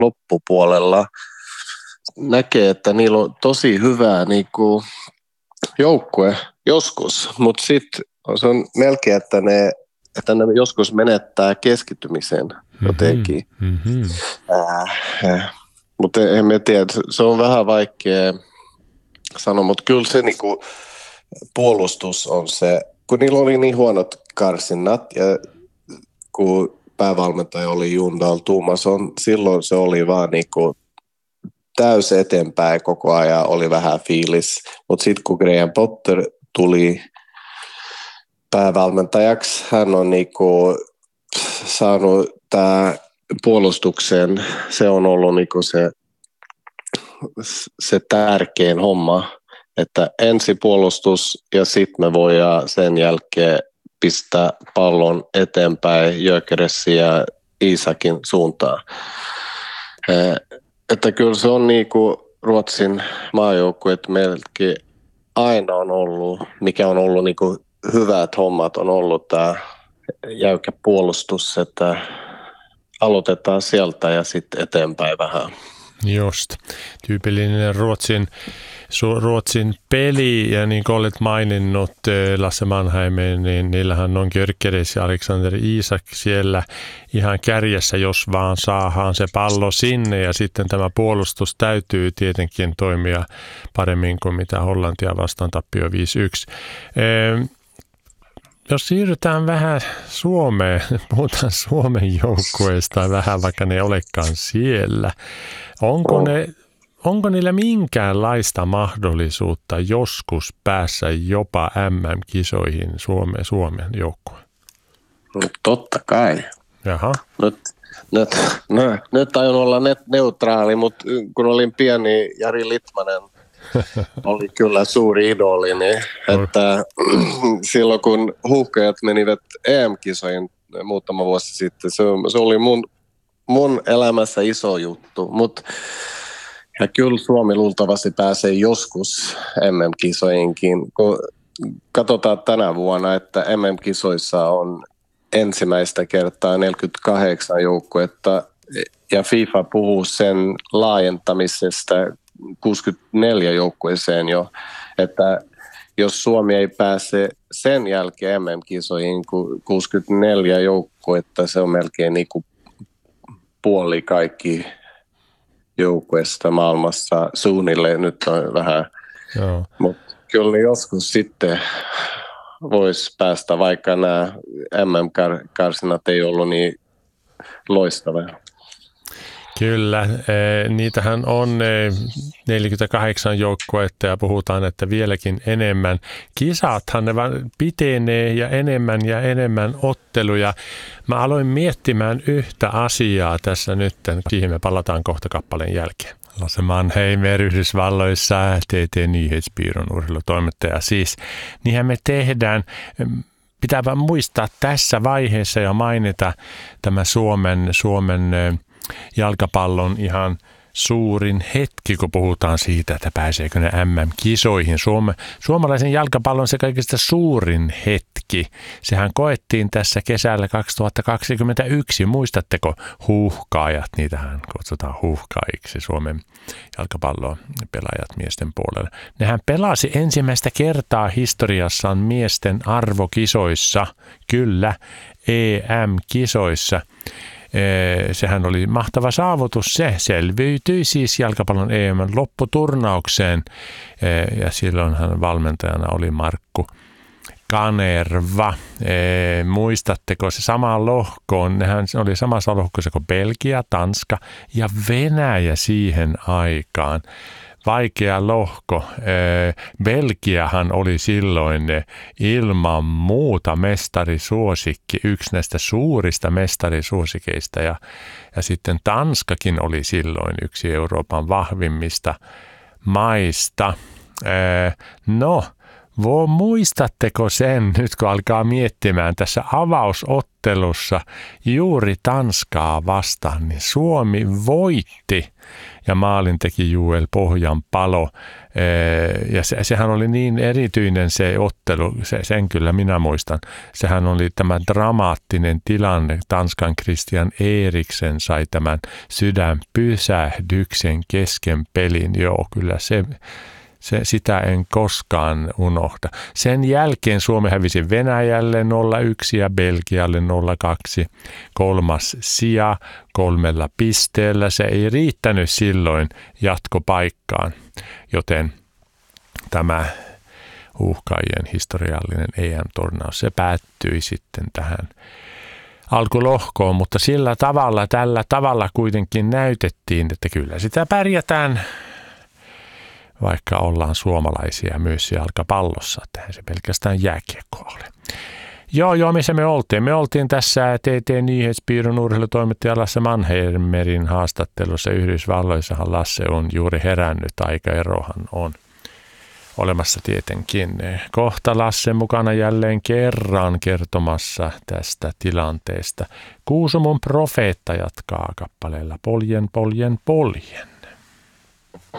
loppupuolella näkee, että niillä on tosi hyvää niin kuin joukkue joskus, mutta sitten se on melkein, että ne joskus menettää keskittymisen jotenkin. Mm-hmm. Mutta en mä tiedä, se on vähän vaikea sanoa, mutta kyllä se niinku puolustus on se, kun niillä oli niin huonot karsinnat ja kun päävalmentaja oli Jundal Tuumason, silloin se oli vaan niinku täys eteenpäin koko ajan, oli vähän fiilis, mutta sitten kun Graham Potter tuli päävalmentajaksi, hän on niinku saanut tämä puolustuksen, se on ollut niinku se tärkein homma, että ensi puolustus ja sitten me voidaan sen jälkeen pistää pallon eteenpäin Gyökeresin ja Isakin suuntaan. Että kyllä se on niinku Ruotsin maajoukkue, että meilläkin aina on ollut, mikä on ollut niinku hyvät hommat, on ollut tämä jäykkä puolustus, että aloitetaan sieltä ja sitten eteenpäin vähän. Just. Tyypillinen Ruotsin peli, ja niin kuin olet maininnut Lasse Mannheimin, niin niillähän on Gyökeres ja Alexander Isak siellä ihan kärjessä, jos vaan saadaan se pallo sinne, ja sitten tämä puolustus täytyy tietenkin toimia paremmin kuin mitä Hollantia vastaan tappio 5-1. Jos siirrytään vähän Suomeen, puhutaan Suomen joukkueesta vähän, vaikka ne ei olekaan siellä. Onko niillä minkäänlaista mahdollisuutta joskus päässä jopa MM-kisoihin Suomen joukkueen? No, totta kai. Jaha. Nyt aion olla neutraali, mutta kun olin pieni, Jari Litmanen oli kyllä suuri idoli, niin että silloin kun Huuhkajat menivät EM-kisoihin muutama vuosi sitten, se oli mun elämässä iso juttu, ja kyllä Suomi luultavasti pääsee joskus MM-kisoihinkin, kun katsotaan tänä vuonna, että MM-kisoissa on ensimmäistä kertaa 48 joukkuetta ja FIFA puhuu sen laajentamisesta 64 joukkueeseen jo, että jos Suomi ei pääse sen jälkeen MM-kisoihin, kun 64 joukkuetta, se on melkein niin kuin puoli kaikki joukkueesta maailmassa suunnilleen. Nyt on vähän, mutta kyllä joskus sitten voisi päästä, vaikka nämä MM-karsinat ei ollut niin loistavia. Kyllä, niitähän on 48 joukkuetta ja puhutaan, että vieläkin enemmän. Kisathan ne pitenee ja enemmän otteluja. Mä aloin miettimään yhtä asiaa tässä nyt, siihen me palataan kohta kappaleen jälkeen. Lasse Mannheim Yhdysvalloissa, TT Nyhetsbyrån urheilutoimittaja siis. Niinhän me tehdään. Pitää vaan muistaa tässä vaiheessa ja mainita tämä Suomen jalkapallon ihan suurin hetki, kun puhutaan siitä, että pääseekö ne MM-kisoihin. Suomalaisen jalkapallon se kaikista suurin hetki. Sehän koettiin tässä kesällä 2021. Muistatteko Huuhkajat? Niitähän kutsutaan huuhkajiksi Suomen jalkapallon pelaajat miesten puolella. Nehän pelasi ensimmäistä kertaa historiassaan miesten arvokisoissa, kyllä, EM-kisoissa. Sehän oli mahtava saavutus, se selviytyi siis jalkapallon EM-lopputurnaukseen ja silloinhan valmentajana oli Markku Kanerva. Muistatteko se samaan lohkoon? Nehän oli samassa lohkossa kuin Belgia, Tanska ja Venäjä siihen aikaan. Vaikea lohko. Belgiahan oli silloin ilman muuta mestarisuosikki, yksi näistä suurista mestarisuosikeista ja sitten Tanskakin oli silloin yksi Euroopan vahvimmista maista. No, Muistatteko sen, nyt kun alkaa miettimään tässä avausottelussa juuri Tanskaa vastaan, niin Suomi voitti ja maalin teki Joel Pohjanpalo. Ja sehän oli niin erityinen se ottelu, sen kyllä minä muistan. Sehän oli tämä dramaattinen tilanne. Tanskan Christian Eriksen sai tämän sydänpysähdyksen kesken pelin. Joo, kyllä sitä en koskaan unohda. Sen jälkeen Suomi hävisi Venäjälle 0-1 ja Belgialle 0-2. 3. sija 3 pisteellä. Se ei riittänyt silloin jatkopaikkaan, joten tämä Huuhkajien historiallinen EM-turnaus, se päättyi sitten tähän alkulohkoon, mutta tällä tavalla kuitenkin näytettiin, että kyllä sitä pärjätään, vaikka ollaan suomalaisia myös jalkapallossa, että eihän se pelkästään jääkiekkoa ole. Joo, missä me oltiin? Me oltiin tässä TT Nyhetsbyrån urheilutoimittaja Lasse Mannheimerin haastattelussa. Yhdysvalloissahan Lasse on juuri herännyt, aikaerohan on olemassa tietenkin. Kohta Lasse mukana jälleen kerran kertomassa tästä tilanteesta. Kuusamon profeetta jatkaa kappaleella Poljen, poljen, poljen.